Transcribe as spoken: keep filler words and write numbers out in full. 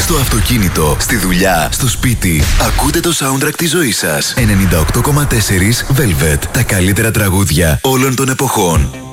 Στο αυτοκίνητο, στη δουλειά, στο σπίτι. Ακούτε το soundtrack της ζωής σας. ενενήντα οκτώ κόμμα τέσσερα Velvet. Τα καλύτερα τραγούδια όλων των εποχών.